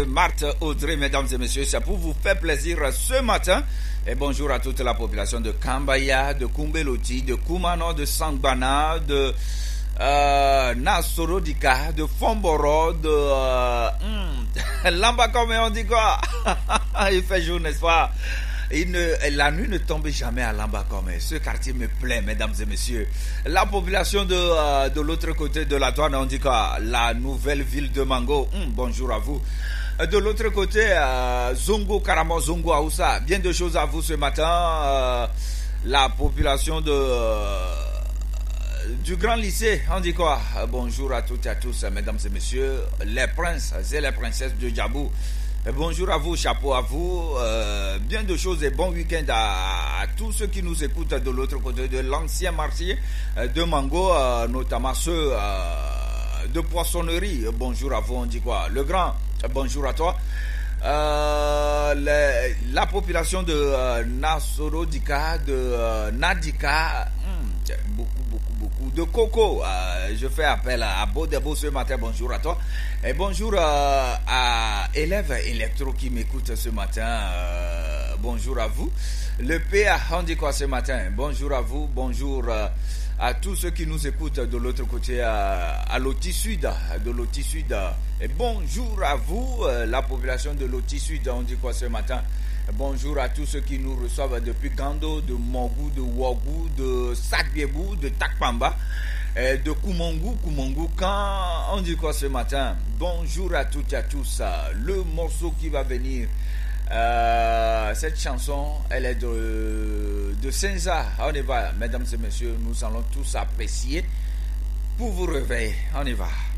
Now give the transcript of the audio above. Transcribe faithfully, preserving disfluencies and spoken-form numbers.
Marthe Audrey, mesdames et messieurs, c'est pour vous faire plaisir ce matin. Et bonjour à toute la population de Kambaya, de Kumbeloti, de Kumano, de Sangbana, de euh, Nasorodika, de Fomboro, de euh, hmm, Lambakome, on dit quoi? Il fait jour, n'est-ce pas? Il ne, la nuit ne tombe jamais à Lambakome. Ce quartier me plaît, mesdames et messieurs. La population de, euh, de l'autre côté de la douane, on dit quoi? La nouvelle ville de Mango. Hum, bonjour à vous. De l'autre côté, euh, Zongo, Karamo, Zongo, Aoussa. Bien de choses à vous ce matin. Euh, la population de, euh, du grand lycée, on dit quoi? Bonjour à toutes et à tous, mesdames et messieurs. Les princes et les princesses de Djabou. Bonjour à vous, chapeau à vous, euh, bien de choses et bon week-end à, à tous ceux qui nous écoutent de l'autre côté de l'ancien marché de Mango, euh, notamment ceux euh, de poissonnerie. Bonjour à vous, on dit quoi? Le grand, bonjour à toi. Euh, les, la population de euh, Nasorodika, de euh, Nadika, hmm, beaucoup, beaucoup, beaucoup de Coco. Euh, je fais appel à, à Bodebo ce matin. Bonjour à toi. Et bonjour euh, à élèves électro qui m'écoutent ce matin. Euh, bonjour à vous. Le P A, on dit quoi ce matin? Bonjour à vous. Bonjour euh, à tous ceux qui nous écoutent de l'autre côté, à, à Loti Sud, de Loti Sud. Et bonjour à vous, euh, la population de Loti Sud, on dit quoi ce matin? Bonjour à tous ceux qui nous reçoivent depuis Gando, de Mogou, de Wogou, de Sakbiebou, de Takpamba, et de Kumongu, Kumongu. Quand on dit quoi ce matin? Bonjour à toutes et à tous. Le morceau qui va venir, euh, cette chanson, elle est de, de Senza. On y va, mesdames et messieurs, nous allons tous apprécier pour vous réveiller. On y va.